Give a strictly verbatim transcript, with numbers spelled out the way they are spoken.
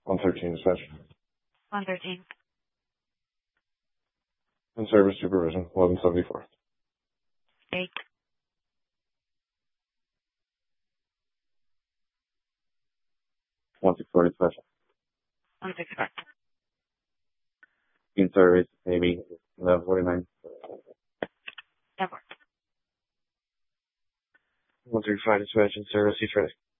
one thirteen dispatch. one thirteen. In service supervision, eleven seventy-four. Eight. one sixty-four dispatch. one sixty-four. In service, maybe eleven forty-nine. That works. one thirty-five dispatch in service, he's ready.